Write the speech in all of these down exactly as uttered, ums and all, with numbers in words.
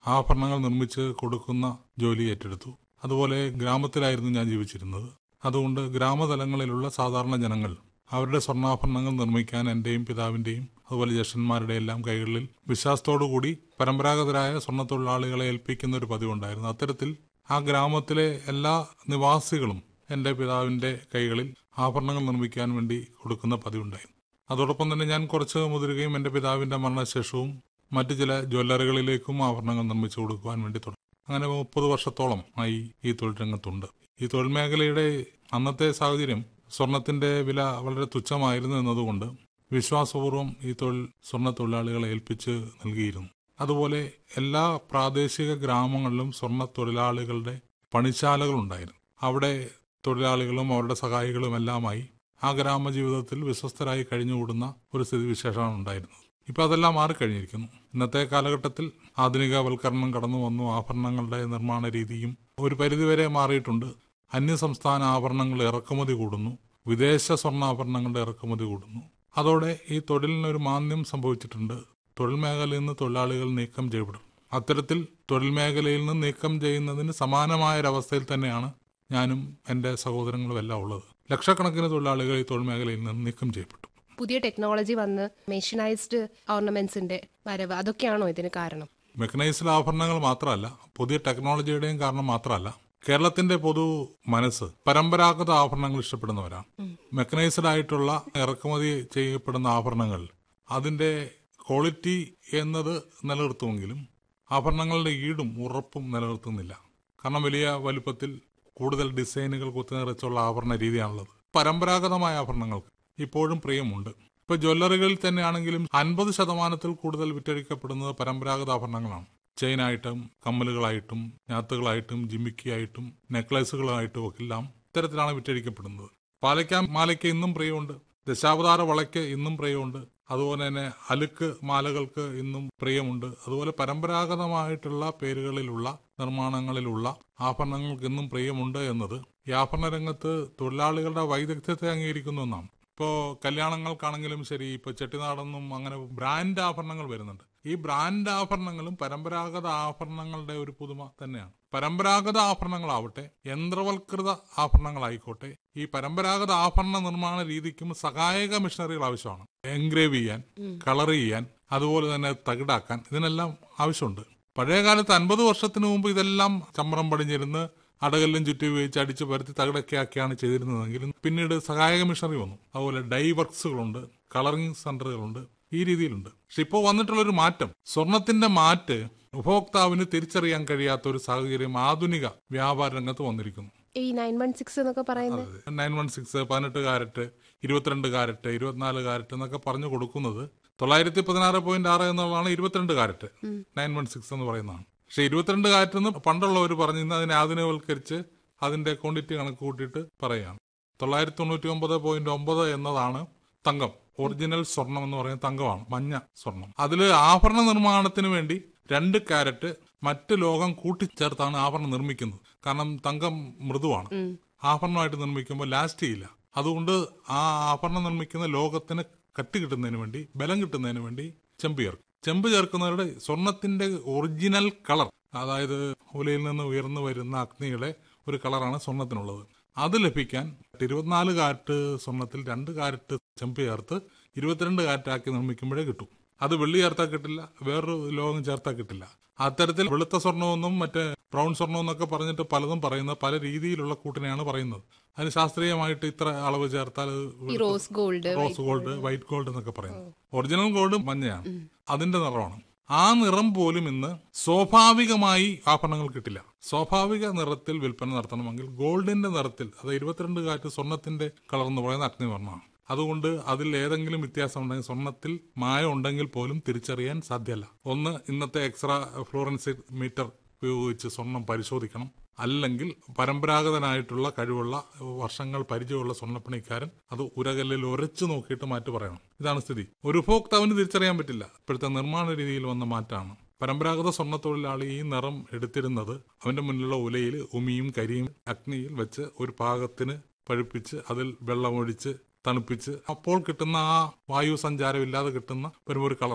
ആഭരണങ്ങൾ നിർമ്മിച്ച് കൊടുക്കുന്ന ജോലി ഏറ്റെടുത്തു. അതുപോലെ ഗ്രാമത്തിലായിരുന്നു ഞാൻ ജീവിച്ചിരുന്നത്. അതുകൊണ്ട് ഗ്രാമതലങ്ങളിലുള്ള സാധാരണ ജനങ്ങൾ അവരുടെ സ്വർണ്ണാഭരണങ്ങൾ നിർമ്മിക്കാൻ എന്റെയും പിതാവിന്റെയും അതുപോലെ ജ്യേഷ്ഠന്മാരുടെ എല്ലാം കൈകളിൽ വിശ്വാസത്തോടുകൂടി പരമ്പരാഗതരായ സ്വർണ്ണ തൊഴിലാളികളെ ഏൽപ്പിക്കുന്ന ഒരു പതിവുണ്ടായിരുന്നു. അത്തരത്തിൽ ആ ഗ്രാമത്തിലെ എല്ലാ നിവാസികളും എന്റെ പിതാവിന്റെ കൈകളിൽ ആഭരണങ്ങൾ നിർമ്മിക്കാൻ വേണ്ടി കൊടുക്കുന്ന പതിവുണ്ടായിരുന്നു. അതോടൊപ്പം തന്നെ ഞാൻ കുറച്ച് മുതിരുകയും എന്റെ പിതാവിന്റെ മരണശേഷവും മറ്റു ചില ജ്വല്ലറികളിലേക്കും ആഭരണങ്ങൾ നിർമ്മിച്ചു കൊടുക്കുവാൻ വേണ്ടി തുടങ്ങി. അങ്ങനെ മുപ്പത് വർഷത്തോളം ആയി ഈ തൊഴിൽ രംഗത്തുണ്ട്. ഈ തൊഴിൽ മേഖലയുടെ അന്നത്തെ സാഹചര്യം സ്വർണത്തിന്റെ വില വളരെ തുച്ഛമായിരുന്നു എന്നതുകൊണ്ട് വിശ്വാസപൂർവ്വം ഈ തൊഴിൽ സ്വർണ്ണ തൊഴിലാളികളെ ഏൽപ്പിച്ച് നൽകിയിരുന്നു. അതുപോലെ എല്ലാ പ്രാദേശിക ഗ്രാമങ്ങളിലും സ്വർണ്ണ തൊഴിലാളികളുടെ പണിശാലകളുണ്ടായിരുന്നു. അവിടെ തൊഴിലാളികളും അവരുടെ സഹായികളും എല്ലാമായി ആ ഗ്രാമജീവിതത്തിൽ വിശ്വസ്തരായി കഴിഞ്ഞുകൂടുന്ന ഒരു സ്ഥിതിവിശേഷമാണ് ഉണ്ടായിരുന്നത്. ഇപ്പം അതെല്ലാം മാറിക്കഴിഞ്ഞിരിക്കുന്നു. ഇന്നത്തെ കാലഘട്ടത്തിൽ ആധുനികവൽക്കരണം കടന്നു വന്നു. ആഭരണങ്ങളുടെ നിർമ്മാണ രീതിയും ഒരു പരിധിവരെ മാറിയിട്ടുണ്ട്. അന്യസംസ്ഥാന ആഭരണങ്ങൾ ഇറക്കുമതി കൂടുന്നു, വിദേശ സ്വർണ്ണാഭരണങ്ങളുടെ ഇറക്കുമതി കൂടുന്നു. അതോടെ ഈ തൊഴിലിനൊരു മാന്ദ്യം സംഭവിച്ചിട്ടുണ്ട്. തൊഴിൽ മേഖലയിൽ നിന്ന് തൊഴിലാളികൾ നീക്കം ചെയ്യപ്പെടും. അത്തരത്തിൽ തൊഴിൽ മേഖലയിൽ നിന്ന് നീക്കം ചെയ്യുന്നതിന് സമാനമായൊരവസ്ഥയിൽ തന്നെയാണ് ഞാനും എൻ്റെ സഹോദരങ്ങളും എല്ലാം ഉള്ളത്. ലക്ഷക്കണക്കിന് തൊഴിലാളികൾ ഈ തൊഴിൽ മേഖലയിൽ നിന്ന് നീക്കം ചെയ്യപ്പെട്ടു. പുതിയ ടെക്നോളജി വന്ന് മെഷീനൈസ്ഡ് ഓർണമെന്റ്സിന്റെ വരവ്, അതൊക്കെയാണോ ഇതിന് കാരണം? മെക്കനൈസ്ഡ് ആഭരണങ്ങൾ മാത്രമല്ല, പുതിയ ടെക്നോളജിയുടെയും കാരണം മാത്രമല്ല, കേരളത്തിന്റെ പൊതു മനസ്സ് പരമ്പരാഗത ആഭരണങ്ങൾ ഇഷ്ടപ്പെടുന്നവരാണ്. മെക്കനൈസ്ഡ് ആയിട്ടുള്ള ഇറക്കുമതി ചെയ്യപ്പെടുന്ന ആഭരണങ്ങൾ അതിന്റെ ക്വാളിറ്റി എന്നത് നിലനിർത്തുമെങ്കിലും ആഭരണങ്ങളുടെ ഈടും ഉറപ്പും നിലനിർത്തുന്നില്ല. കാരണം വലിയ വലുപ്പത്തിൽ കൂടുതൽ ഡിസൈനുകൾ കുത്തിനിറച്ചുള്ള ആഭരണ രീതിയാണുള്ളത്. പരമ്പരാഗതമായ ആഭരണങ്ങൾക്ക് ഇപ്പോഴും പ്രിയമുണ്ട്. ഇപ്പൊ ജ്വല്ലറികളിൽ തന്നെയാണെങ്കിലും അൻപത് ശതമാനത്തിൽ കൂടുതൽ വിറ്റഴിക്കപ്പെടുന്നത് പരമ്പരാഗത ആഭരണങ്ങളാണ്. ചെയിനായിട്ടും കമ്മലുകളായിട്ടും ഞാത്തുകളായിട്ടും ജിമിക്കിയായിട്ടും നെക്ലേസുകളായിട്ടും ഒക്കെ എല്ലാം ഇത്തരത്തിലാണ് വിറ്റഴിക്കപ്പെടുന്നത്. പാലയ്ക്ക മാലയ്ക്ക് ഇന്നും പ്രിയമുണ്ട്. ദശാവതാര വളയ്ക്ക് ഇന്നും പ്രിയമുണ്ട്. അതുപോലെ തന്നെ അലുക്ക് മാലകൾക്ക് ഇന്നും പ്രിയമുണ്ട്. അതുപോലെ പരമ്പരാഗതമായിട്ടുള്ള പേരുകളിലുള്ള നിർമ്മാണങ്ങളിലുള്ള ആഭരണങ്ങൾക്ക് ഇന്നും പ്രിയമുണ്ട് എന്നത് ഈ ആഭരണ രംഗത്ത് തൊഴിലാളികളുടെ വൈദഗ്ധ്യത്തെ അംഗീകരിക്കുന്ന ഒന്നാണ്. ഇപ്പോൾ കല്യാണങ്ങൾക്കാണെങ്കിലും ശരി, ഇപ്പൊ ചെട്ടിനാടെന്നും അങ്ങനെ ബ്രാൻഡ് ആഭരണങ്ങൾ വരുന്നുണ്ട്. ഈ ബ്രാൻഡ് ആഭരണങ്ങളും പരമ്പരാഗത ആഭരണങ്ങളുടെ ഒരു പുതുമ തന്നെയാണ്. പരമ്പരാഗത ആഭരണങ്ങളാവട്ടെ യന്ത്രവൽകൃത ആഭരണങ്ങളായിക്കോട്ടെ, ഈ പരമ്പരാഗത ആഭരണ നിർമ്മാണ രീതിക്കും സഹായക മെഷീനറികൾ ആവശ്യമാണ്. എൻഗ്രേവ് ചെയ്യാൻ, കളർ ചെയ്യാൻ, അതുപോലെ തന്നെ തകിടാക്കാൻ, ഇതിനെല്ലാം ആവശ്യമുണ്ട്. പഴയകാലത്ത് അൻപത് വർഷത്തിന് മുമ്പ് ഇതെല്ലാം ചമ്രം പടിഞ്ഞിരുന്ന് അടകല്ലും ചുറ്റി ഉപയോഗിച്ച് അടിച്ചു പരത്തി തകിടൊക്കെ ആക്കിയാണ് ചെയ്തിരുന്നതെങ്കിലും പിന്നീട് സഹായക മെഷീനറി വന്നു. അതുപോലെ ഡൈ വർക്ക്സുകളുണ്ട്, കളറിംഗ് സെന്ററുകളുണ്ട്, ഈ രീതിയിലുണ്ട്. പക്ഷെ ഇപ്പോൾ വന്നിട്ടുള്ളൊരു മാറ്റം, സ്വർണത്തിന്റെ മാറ്റ് ഉപഭോക്താവിന് തിരിച്ചറിയാൻ കഴിയാത്ത ഒരു സാഹചര്യം ആധുനിക വ്യാപാര രംഗത്ത് വന്നിരിക്കുന്നു. ഈ നയൻ വൺ സിക്സ് എന്നൊക്കെ പറയുന്നത് നയൻ വൺ സിക്സ് പതിനെട്ട് കാരറ്റ്, ഇരുപത്തിരണ്ട് കാരറ്റ്, ഇരുപത്തിനാല് കാരറ്റ് എന്നൊക്കെ പറഞ്ഞു കൊടുക്കുന്നത് തൊള്ളായിരത്തി പതിനാറ് പോയിന്റ് ആറ് എന്നുള്ളതാണ് ഇരുപത്തിരണ്ട് കാരറ്റ് നയൻ വൺ സിക്സ് എന്ന് പറയുന്നതാണ്. പക്ഷെ ഇരുപത്തിരണ്ട് കാരറ്റ് എന്ന് പണ്ടുള്ളവർ പറഞ്ഞിരുന്ന അതിനെ ആധുനികവൽക്കരിച്ച് അതിന്റെ ക്വാണ്ടിറ്റി കണക്ക് കൂട്ടിയിട്ട് പറയുകയാണ്. തൊള്ളായിരത്തി തൊണ്ണൂറ്റി ഒമ്പത് പോയിന്റ് ഒമ്പത് എന്നതാണ് തങ്കം. ഒറിജിനൽ സ്വർണം എന്ന് പറയുന്നത് തങ്കമാണ്, മഞ്ഞ സ്വർണം. അതിൽ ആഭരണ നിർമ്മാണത്തിന് വേണ്ടി രണ്ട് കാരറ്റ് മറ്റ് ലോകം കൂട്ടിച്ചേർത്താണ് ആഭരണം നിർമ്മിക്കുന്നത്. കാരണം തങ്കം മൃദുവാണ്, ആഭരണമായിട്ട് നിർമ്മിക്കുമ്പോൾ ലാസ്റ്റ് ചെയ്യില്ല. അതുകൊണ്ട് ആ ആഭരണം നിർമ്മിക്കുന്ന ലോകത്തിന് കട്ടി കിട്ടുന്നതിന് വേണ്ടി, ബലം കിട്ടുന്നതിന് വേണ്ടി ചെമ്പ് ചേർക്കും. ചെമ്പ് ചേർക്കുന്നവരുടെ സ്വർണത്തിന്റെ ഒറിജിനൽ കളർ, അതായത് ഉലയിൽ നിന്ന് ഉയർന്നു വരുന്ന അഗ്നിയുടെ ഒരു കളറാണ് സ്വർണത്തിനുള്ളത്. അത് ലഭിക്കാൻ ഇരുപത്തിനാല് കാരറ്റ് സ്വർണത്തിൽ രണ്ട് കാരറ്റ് ചെമ്പ് ചേർത്ത് ഇരുപത്തിരണ്ട് കാരറ്റാക്കി നിർമ്മിക്കുമ്പോഴേ കിട്ടും. അത് വെള്ളി ചേർത്താൽ കിട്ടില്ല, വേറൊരു ലോകം ചേർത്താൽ കിട്ടില്ല. അത്തരത്തിൽ വെളുത്ത സ്വർണമെന്നും മറ്റേ ബ്രൗൺ സ്വർണം എന്നൊക്കെ പറഞ്ഞിട്ട് പലതും പറയുന്നത് പല രീതിയിലുള്ള കൂട്ടിനെയാണ് പറയുന്നത്. അതിന് ശാസ്ത്രീയമായിട്ട് ഇത്ര അളവ് ചേർത്താൽ rose gold, rose gold, white gold എന്നൊക്കെ പറയുന്നത്. ഒറിജിനൽ ഗോൾഡ് മഞ്ഞയാണ്, അതിന്റെ നിറമാണ്. ആ നിറം പോലും ഇന്ന് സ്വാഭാവികമായി ആഭരണങ്ങൾ കിട്ടില്ല. സ്വാഭാവിക നിറത്തിൽ വിൽപ്പന നടത്തണമെങ്കിൽ ഗോൾഡിന്റെ നിറത്തിൽ, അത് ഇരുപത്തിരണ്ട് കാറ്റ് സ്വർണത്തിന്റെ കളർ എന്ന് പറയുന്ന അഗ്നിവർണ്ണമാണ്. അതുകൊണ്ട് അതിൽ ഏതെങ്കിലും വ്യത്യാസം ഉണ്ടെങ്കിൽ, സ്വർണത്തിൽ മായം ഉണ്ടെങ്കിൽ പോലും തിരിച്ചറിയാൻ സാധ്യമല്ല. ഒന്ന്, ഇന്നത്തെ എക്സ്ട്രാ ഫ്ലൂറൻസിക് മീറ്റർ ഉപയോഗിച്ച് സ്വർണം പരിശോധിക്കണം. അല്ലെങ്കിൽ പരമ്പരാഗതനായിട്ടുള്ള കഴിവുള്ള വർഷങ്ങൾ പരിചയമുള്ള സ്വർണ്ണപ്പണിക്കാരൻ അത് ഉരകല്ലിൽ ഉരച്ചു നോക്കിയിട്ട് മാറ്റി പറയണം. ഇതാണ് സ്ഥിതി. ഒരു ഉപഭോക്താവിന് തിരിച്ചറിയാൻ പറ്റില്ല. ഇപ്പോഴത്തെ നിർമ്മാണ രീതിയിൽ വന്ന മാറ്റമാണ്. പരമ്പരാഗത സ്വർണ്ണ തൊഴിലാളി ഈ നിറം എടുത്തിരുന്നത് അവന്റെ മുന്നിലുള്ള ഉലയിൽ ഉമിയും കരിയും അഗ്നിയിൽ വെച്ച് ഒരു പാകത്തിന് പഴുപ്പിച്ച് അതിൽ വെള്ളമൊഴിച്ച് തണുപ്പിച്ച് അപ്പോൾ കിട്ടുന്ന ആ വായു സഞ്ചാരം ഇല്ലാതെ കിട്ടുന്ന ഒരു കളറാണ്.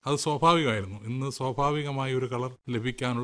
അത് സ്വാഭാവികമായിരുന്നു. ഇന്ന് സ്വാഭാവികമായ ഒരു കളർ ലഭിക്കാനുള്ള